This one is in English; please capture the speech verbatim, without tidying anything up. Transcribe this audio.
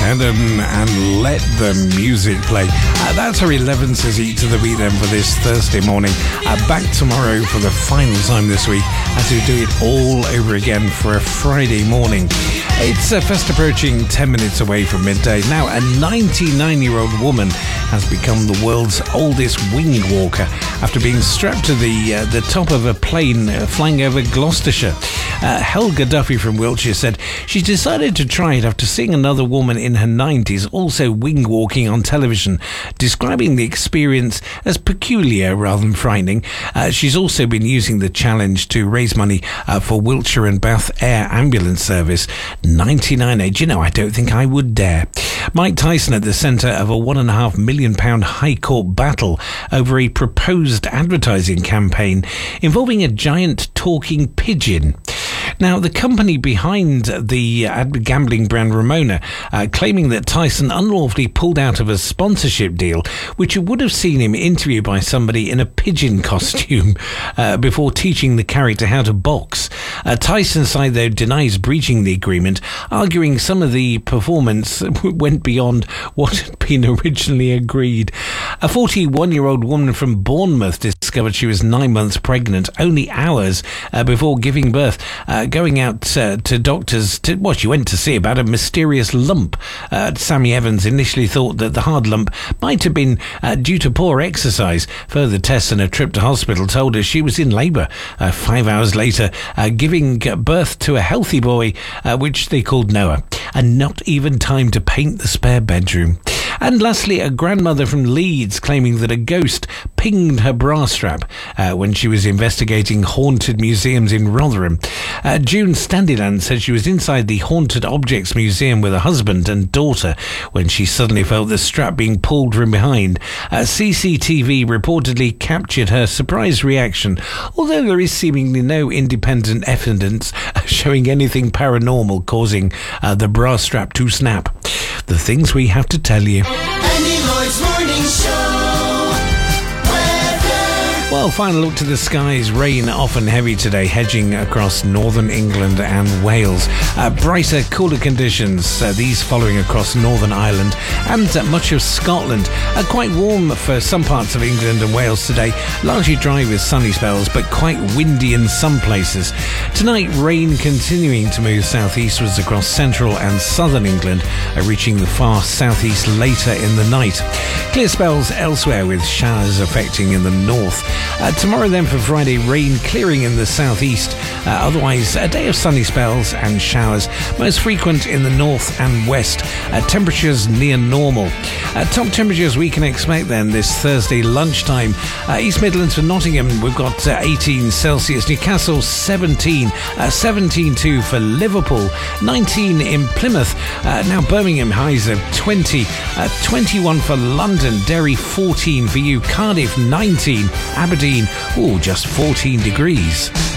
Shannon and Let the Music Play. Uh, that's our eleven says eat to the beat then for this Thursday morning. Uh, back tomorrow for the final time this week as we do it all over again for a Friday morning. It's uh, fast approaching ten minutes away from midday. Now, a ninety-nine-year-old woman has become the world's oldest wing walker after being strapped to the uh, the top of a plane uh, flying over Gloucestershire. Uh, Helga Duffy from Wiltshire said she decided to try it after seeing another woman in her nineties also wing walking on television, describing the experience as peculiar rather than frightening. Uh, she's also been using the challenge to raise money uh, for Wiltshire and Bath Air Ambulance Service. ninety-nine age, you know, I don't think I would dare. Mike Tyson at the centre of a one and a half million pound High Court battle over a proposed advertising campaign involving a giant talking pigeon. Now, the company behind the uh, gambling brand Ramona uh, claiming that Tyson unlawfully pulled out of a sponsorship deal, which would have seen him interviewed by somebody in a pigeon costume uh, before teaching the character how to box. Uh, Tyson's side, though, denies breaching the agreement, arguing some of the performance went beyond what had been originally agreed. A forty-one-year-old woman from Bournemouth discovered she was nine months pregnant only hours uh, before giving birth, uh, going out uh, to doctors. To, well, she went to see about a mysterious lump. Uh, Sammy Evans initially thought that the hard lump might have been uh, due to poor exercise. Further tests and a trip to hospital told her she was in labour. Uh, five hours later, uh, giving birth to a healthy boy, uh, which they called Noah. And not even time to paint the spare bedroom. And lastly, a grandmother from Leeds claiming that a ghost pinged her bra strap uh, when she was investigating haunted museums in Rotherham. Uh, June Standyland said she was inside the Haunted Objects Museum with her husband and daughter when she suddenly felt the strap being pulled from behind. Uh, C C T V reportedly captured her surprised reaction, although there is seemingly no independent evidence showing anything paranormal causing uh, the bra strap to snap. The things we have to tell you. Andy Lloyd's Morning Show. Weather. Well, final look to the skies. Rain often heavy today, hedging across northern England and Wales. Uh, brighter, cooler conditions, uh, these following across Northern Ireland and uh, much of Scotland. Uh, quite warm for some parts of England and Wales today. Largely dry with sunny spells, but quite windy in some places. Tonight, rain continuing to move southeastwards across central and southern England, uh, reaching the far southeast later in the night. Clear spells elsewhere with showers affecting in the north. Uh, tomorrow then for Friday, rain clearing in the southeast. Uh, otherwise, a day of sunny spells and showers, most frequent in the north and west. Uh, temperatures near normal. Uh, top temperatures we can expect then this Thursday lunchtime. Uh, East Midlands for Nottingham, we've got uh, eighteen Celsius. Newcastle, seventeen. Uh, seventeen too for Liverpool. nineteen in Plymouth. Uh, now Birmingham, highs of twenty. Uh, twenty-one for London. Derry, fourteen for you. Cardiff, nineteen. Aberdeen, oh, just fourteen degrees.